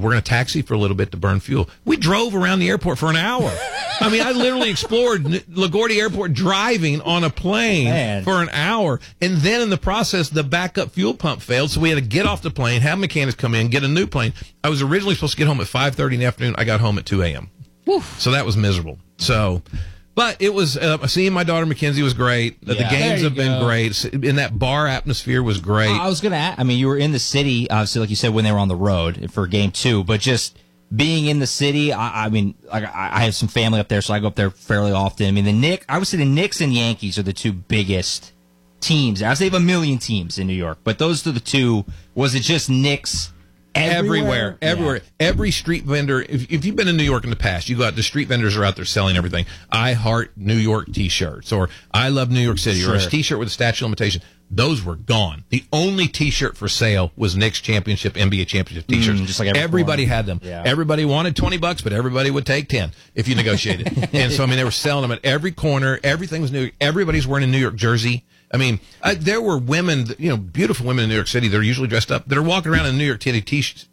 we're going to taxi for a little bit to burn fuel. We drove around the airport for an hour. I mean, I literally explored LaGuardia Airport driving on a plane for an hour. And then in the process, the backup fuel pump failed. So we had to get off the plane, have mechanics come in, get a new plane. I was originally supposed to get home at 5:30 in the afternoon. I got home at 2 a.m. So that was miserable. But it was, seeing my daughter Mackenzie was great. The games have been great. And that bar atmosphere was great. I was going to ask, I mean, you were in the city, obviously, like you said, when they were on the road for game 2, but just being in the city, I mean, like, I have some family up there, so I go up there fairly often. I mean, I would say the Knicks and Yankees are the two biggest teams. I would say they have a million teams in New York, but those are the two. Was it just Knicks? Everywhere. Every street vendor. If you've been in New York in the past, you go out, the street vendors are out there selling everything. I heart New York T-shirts, or I love New York City, or a T-shirt with a statute of limitation. Those were gone. The only T-shirt for sale was Knicks championship, NBA championship T-shirts. Just like everybody had them. Yeah. Everybody wanted $20, but everybody would take 10 if you negotiated. And so, I mean, they were selling them at every corner. Everything was New York. Everybody's wearing a New York jersey. I mean, there were women, beautiful women in New York City that are usually dressed up, that are walking around in New York City T-shirt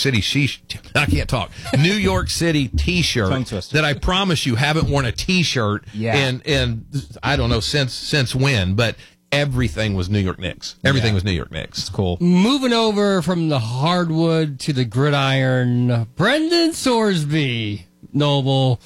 that I promise you haven't worn a T-shirt in I don't know since when, but everything was New York Knicks. Everything was New York Knicks. It's cool. Moving over from the hardwood to the gridiron, Brendan Sorsby, Noble.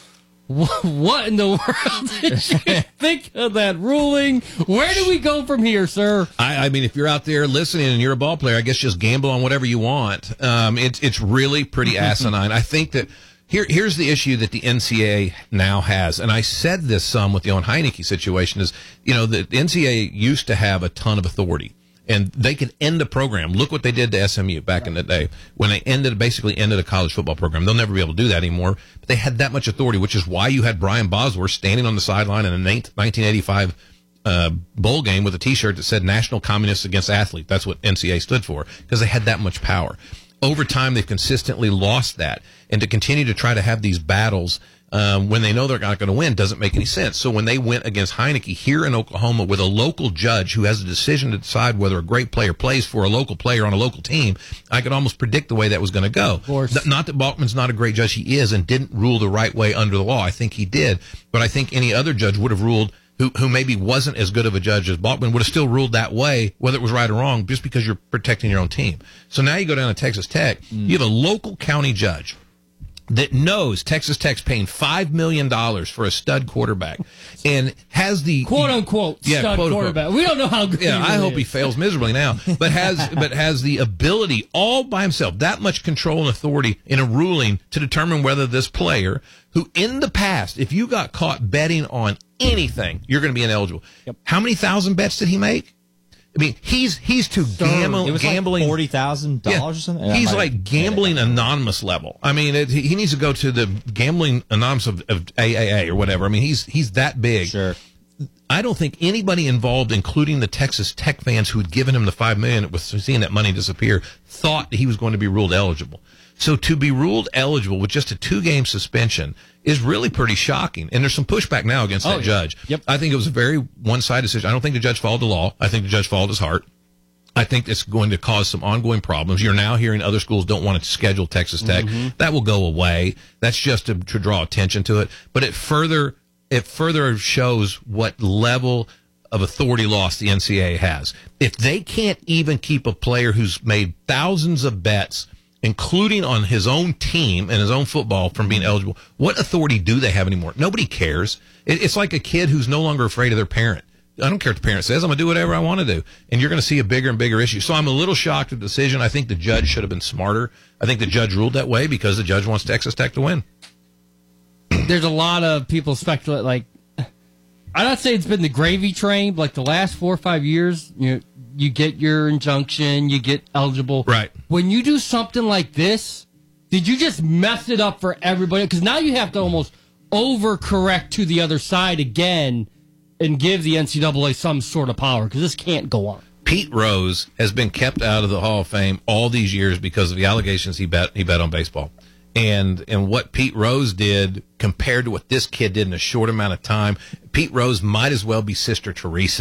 What in the world did you think of that ruling? Where do we go from here, sir? I mean, if you're out there listening and you're a ball player, I guess just gamble on whatever you want. It's really pretty asinine. I think that here's the issue that the NCAA now has, and I said this some with the Owen Heineke situation, is, the NCAA used to have a ton of authority. And they could end a program. Look what they did to SMU back in the day when they basically ended a college football program. They'll never be able to do that anymore. But they had that much authority, which is why you had Brian Bosworth standing on the sideline in a 1985 bowl game with a T-shirt that said National Communists Against Athlete. That's what NCAA stood for, because they had that much power. Over time, they've consistently lost that. And to continue to try to have these battles when they know they're not going to win doesn't make any sense. So when they went against Heineke here in Oklahoma with a local judge who has a decision to decide whether a great player plays for a local player on a local team, I could almost predict the way that was going to go. Of course. Not that Balkman's not a great judge. He is, and didn't rule the right way under the law. I think he did. But I think any other judge would have ruled, who maybe wasn't as good of a judge as Balkman, would have still ruled that way, whether it was right or wrong, just because you're protecting your own team. So now you go down to Texas Tech, you have a local county judge that knows Texas Tech's paying $5 million for a stud quarterback, and has the quote-unquote stud quarterback. We don't know how good he I hope is. he fails miserably now, but has the ability all by himself, that much control and authority in a ruling to determine whether this player, who in the past, if you got caught betting on anything, you're going to be ineligible. Yep. How many thousand bets did he make? I mean, he's to gambling. It was like $40,000 or something. He's like gambling anonymous level. I mean, he needs to go to the gambling anonymous of AAA or whatever. I mean, he's that big. Sure. I don't think anybody involved, including the Texas Tech fans who had given him the $5 million with seeing that money disappear, thought that he was going to be ruled eligible. So to be ruled eligible with just a 2-game suspension is really pretty shocking. And there's some pushback now against that judge. Yep. I think it was a very one-sided decision. I don't think the judge followed the law. I think the judge followed his heart. I think it's going to cause some ongoing problems. You're now hearing other schools don't want to schedule Texas Tech. That will go away. That's just to draw attention to it. But it further shows what level of authority loss the NCAA has. If they can't even keep a player who's made thousands of bets, including on his own team and his own football, from being eligible, what authority do they have anymore? Nobody cares. It's like a kid who's no longer afraid of their parent. I don't care what the parent says. I'm going to do whatever I want to do. And you're going to see a bigger and bigger issue. So I'm a little shocked at the decision. I think the judge should have been smarter. I think the judge ruled that way because the judge wants Texas Tech to win. There's a lot of people speculate, like, I'm not saying it's been the gravy train, but like the last 4 or 5 years, you get your injunction, you get eligible. Right. When you do something like this, did you just mess it up for everybody? Because now you have to almost overcorrect to the other side again and give the NCAA some sort of power, because this can't go on. Pete Rose has been kept out of the Hall of Fame all these years because of the allegations he bet on baseball. And what Pete Rose did compared to what this kid did in a short amount of time, Pete Rose might as well be Sister Teresa.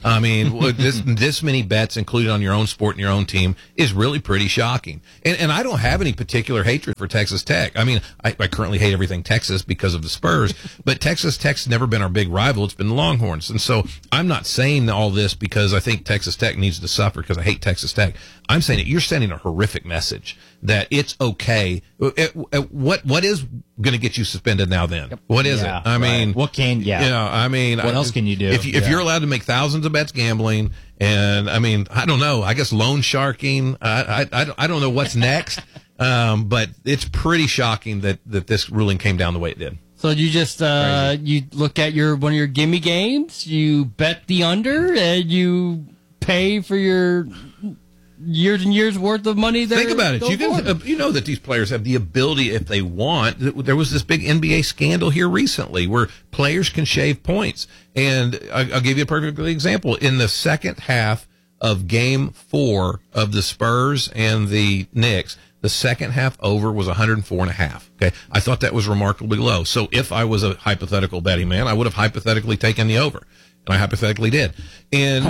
I mean, this many bets included on your own sport and your own team is really pretty shocking. And I don't have any particular hatred for Texas Tech. I mean, I currently hate everything Texas because of the Spurs, but Texas Tech's never been our big rival. It's been the Longhorns. And so I'm not saying all this because I think Texas Tech needs to suffer because I hate Texas Tech. I'm saying that you're sending a horrific message that it's okay. What is going to get you suspended now then? What is it? I mean, what else can you do? If you're allowed to make thousands of bets gambling, and I mean, I don't know, I guess loan sharking, I don't know what's next, but it's pretty shocking that this ruling came down the way it did. So you just you look at one of your gimme games, you bet the under, and you pay for your years and years worth of money there. Think about it. You know that these players have the ability, if they want. There was this big NBA scandal here recently where players can shave points. And I'll give you a perfect example. In the second half of Game 4 of the Spurs and the Knicks, the second half over was 104.5. Okay, I thought that was remarkably low. So if I was a hypothetical betting man, I would have hypothetically taken the over. And I hypothetically did, and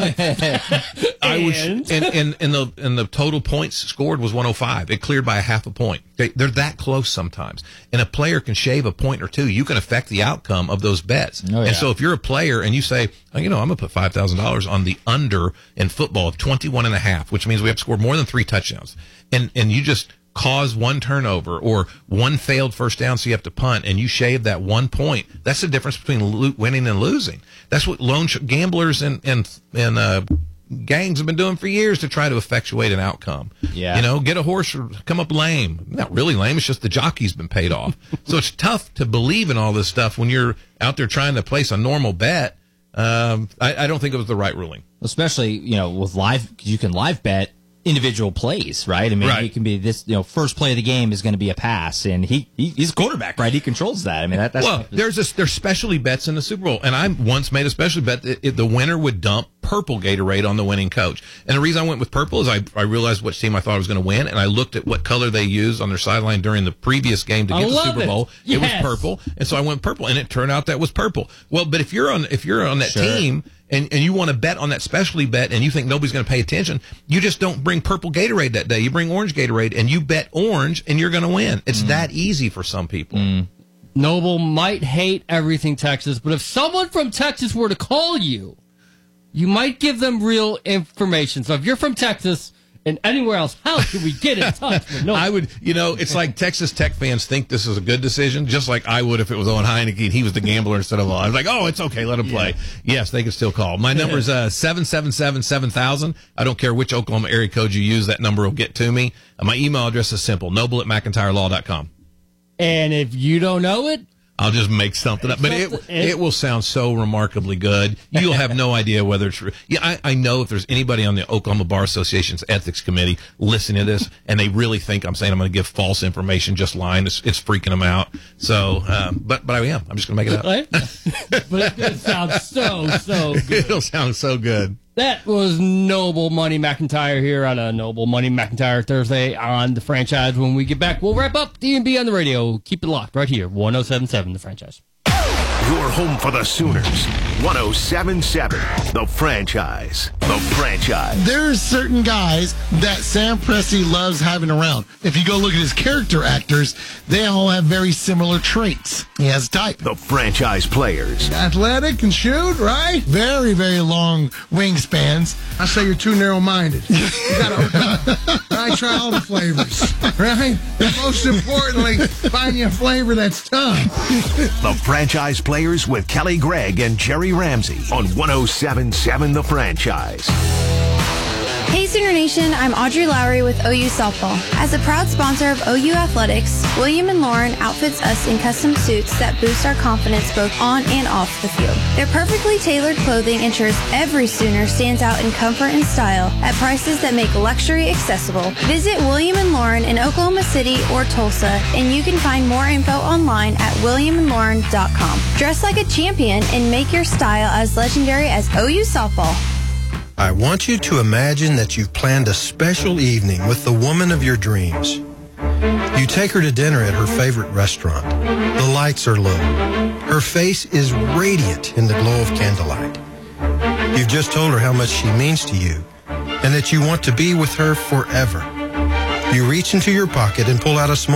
the total points scored was 105. It cleared by a half a point. They're that close sometimes, and a player can shave a point or two. You can affect the outcome of those bets. Oh, yeah. And so if you're a player and you say, I'm going to put $5,000 on the under in football of 21.5, which means we have to score more than 3 touchdowns, and you just cause one turnover or one failed first down, so you have to punt, and you shave that 1 point. That's the difference between winning and losing. That's what gamblers and gangs have been doing for years to try to effectuate an outcome. Yeah. Get a horse or come up lame. Not really lame. It's just the jockey's been paid off. So it's tough to believe in all this stuff when you're out there trying to place a normal bet. I don't think it was the right ruling. Especially, with live, you can live bet individual plays, right? I mean, It can be this, first play of the game is going to be a pass, and he's a quarterback, right? He controls that. I mean, that's there's specialty bets in the Super Bowl, and I once made a specialty bet that the winner would dump purple Gatorade on the winning coach. And the reason I went with purple is I realized which team I thought was going to win, and I looked at what color they used on their sideline during the previous game to get the Super Bowl. It was purple, and so I went purple, and it turned out that was purple. Well, but if you're on that team and you want to bet on that specialty bet and you think nobody's going to pay attention, you just don't bring purple Gatorade that day. You bring orange Gatorade and you bet orange and you're going to win. It's that easy for some people. Noble might hate everything Texas, but if someone from Texas were to call you, you might give them real information. So if you're from Texas and anywhere else, how can we get in touch with Noble? I would, it's like Texas Tech fans think this is a good decision, just like I would if it was Owen Heineke and he was the gambler instead of I was like, oh, it's okay, let him play. Yes, they can still call. My number is 777-7000. I don't care which Oklahoma area code you use, that number will get to me. My email address is simple, noble@mcintyrelaw.com. And if you don't know it, I'll just make something up, but it will sound so remarkably good. You'll have no idea whether it's true. Yeah, I know if there's anybody on the Oklahoma Bar Association's ethics committee listening to this, and they really think I'm saying I'm going to give false information, just lying. It's freaking them out. So, but I am. I'm just going to make it up. But it sounds so good. It'll sound so good. That was Noble Money McIntyre here on a Noble Money McIntyre Thursday on The Franchise. When we get back, we'll wrap up D&B on the radio. Keep it locked right here, 107.7 The Franchise. Your home for the Sooners, 107.7 The Franchise. The Franchise. There's certain guys that Sam Presti loves having around. If you go look at his character actors, they all have very similar traits. He has type. The Franchise players. Athletic and shoot, right? Very, very long wingspans. I say you're too narrow-minded. You gotta try all the flavors, right? And most importantly, find you a flavor that's tough. The Franchise players with Kelly Gregg and Jerry Ramsey on 107.7 The Franchise. Hey Sooner Nation, I'm Audrey Lowry with OU Softball. As a proud sponsor of OU Athletics, William & Lauren outfits us in custom suits that boost our confidence both on and off the field. Their perfectly tailored clothing ensures every Sooner stands out in comfort and style at prices that make luxury accessible. Visit William & Lauren in Oklahoma City or Tulsa, and you can find more info online at williamandlauren.com. Dress like a champion and make your style as legendary as OU Softball. I want you to imagine that you've planned a special evening with the woman of your dreams. You take her to dinner at her favorite restaurant. The lights are low. Her face is radiant in the glow of candlelight. You've just told her how much she means to you and that you want to be with her forever. You reach into your pocket and pull out a small